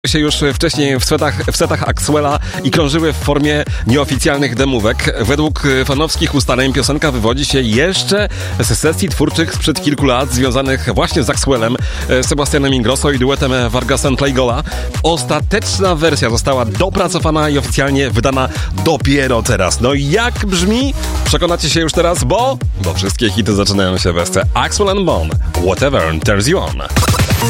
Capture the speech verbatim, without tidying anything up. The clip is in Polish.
się już wcześniej w setach, w setach Axwella i krążyły w formie nieoficjalnych demówek. Według fanowskich ustaleń piosenka wywodzi się jeszcze z sesji twórczych sprzed kilku lat związanych właśnie z Axwellem, Sebastianem Ingrosso i duetem Vargas and Playgola. Ostateczna wersja została dopracowana i oficjalnie wydana dopiero teraz. No i jak brzmi? Przekonacie się już teraz, bo, bo wszystkie hity zaczynają się w wersji Axwell and Bone. Whatever turns you on.